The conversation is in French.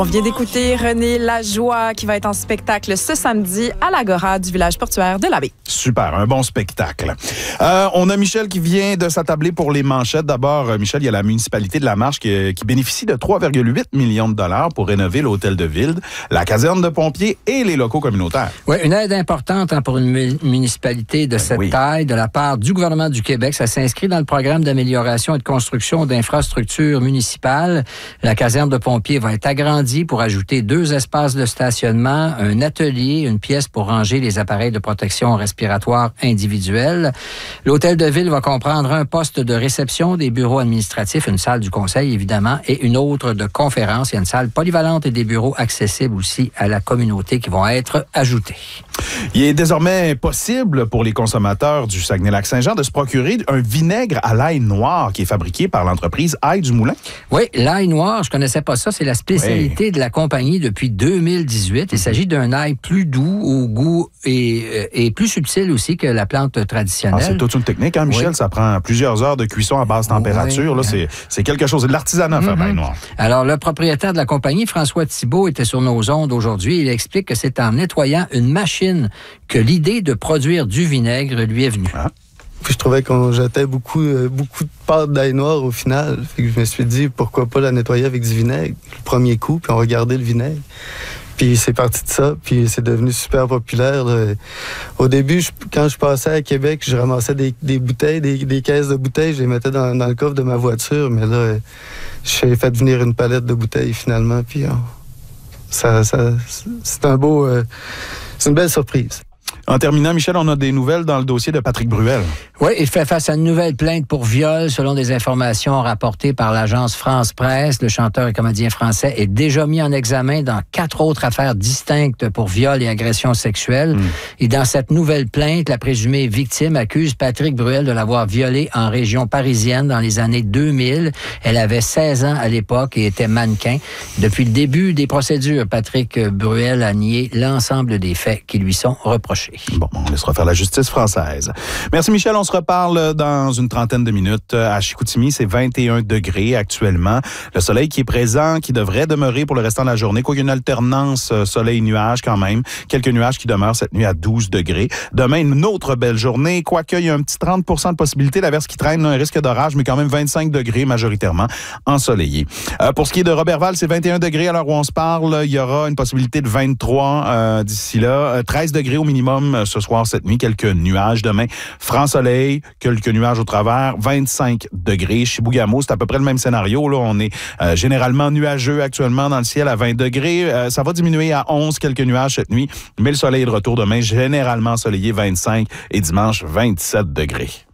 On vient d'écouter René Lajoie qui va être en spectacle ce samedi à l'Agora du village portuaire de la Baie. Super, un bon spectacle. On a Michel qui vient de s'attabler pour les manchettes. D'abord, Michel, il y a la municipalité de La Marche qui bénéficie de 3,8 millions de dollars pour rénover l'hôtel de ville, la caserne de pompiers et les locaux communautaires. Oui, une aide importante pour une municipalité de cette taille de la part du gouvernement du Québec. Ça s'inscrit dans le programme d'amélioration et de construction d'infrastructures municipales. La caserne de pompiers va être agrandie pour ajouter 2 espaces de stationnement, un atelier, une pièce pour ranger les appareils de protection respiratoire individuelle. L'hôtel de ville va comprendre un poste de réception, des bureaux administratifs, une salle du conseil, évidemment, et une autre de conférence. Il y a une salle polyvalente et des bureaux accessibles aussi à la communauté qui vont être ajoutés. Il est désormais possible pour les consommateurs du Saguenay-Lac-Saint-Jean de se procurer un vinaigre à l'ail noir qui est fabriqué par l'entreprise Ail du Moulin. Oui, l'ail noir, je connaissais pas ça. C'est la spécialité de la compagnie depuis 2018. Il s'agit d'un ail plus doux au goût et plus subtil aussi que la plante traditionnelle. C'est toute une technique, hein, Michel? Oui. Ça prend plusieurs heures de cuisson à basse température. Là, c'est quelque chose. C'est de l'artisanat, faire l'ail noir. Alors, le propriétaire de la compagnie, François Thibault, était sur nos ondes aujourd'hui. Il explique que c'est en nettoyant une machine que l'idée de produire du vinaigre lui est venue. Ah. Puis je trouvais qu'on jetait beaucoup de pâte d'ail noir au final. Fait que je me suis dit, pourquoi pas la nettoyer avec du vinaigre? Le premier coup, puis on regardait le vinaigre. Puis c'est parti de ça, puis c'est devenu super populaire. Là. Au début, quand je passais à Québec, je ramassais des bouteilles, des caisses de bouteilles, je les mettais dans le coffre de ma voiture. Mais là, j'ai fait venir une palette de bouteilles finalement, puis c'est un beau... c'est une belle surprise. En terminant, Michel, on a des nouvelles dans le dossier de Patrick Bruel. Oui, il fait face à une nouvelle plainte pour viol. Selon des informations rapportées par l'agence France-Presse, le chanteur et comédien français est déjà mis en examen dans 4 autres affaires distinctes pour viol et agression sexuelle. Et dans cette nouvelle plainte, la présumée victime accuse Patrick Bruel de l'avoir violée en région parisienne dans les années 2000. Elle avait 16 ans à l'époque et était mannequin. Depuis le début des procédures, Patrick Bruel a nié l'ensemble des faits qui lui sont reprochés. Bon, on laissera faire la justice française. Merci Michel, on se reparle dans une trentaine de minutes. À Chicoutimi, c'est 21 degrés actuellement. Le soleil qui est présent, qui devrait demeurer pour le restant de la journée. Quoi qu'il y ait une alternance soleil-nuage quand même. Quelques nuages qui demeurent cette nuit à 12 degrés. Demain, une autre belle journée. Quoique, il y a un petit 30% de possibilité d'averse qui traîne, un risque d'orage, mais quand même 25 degrés majoritairement ensoleillé. Pour ce qui est de Robertval, c'est 21 degrés à l'heure où on se parle. Il y aura une possibilité de 23 d'ici là. 13 degrés au minimum ce soir, cette nuit, quelques nuages. Demain, franc soleil, quelques nuages au travers, 25 degrés. Chibougamau, c'est à peu près le même scénario. Là, on est généralement nuageux actuellement dans le ciel à 20 degrés. Ça va diminuer à 11, quelques nuages cette nuit, mais le soleil est de retour demain, généralement ensoleillé, 25 et dimanche, 27 degrés.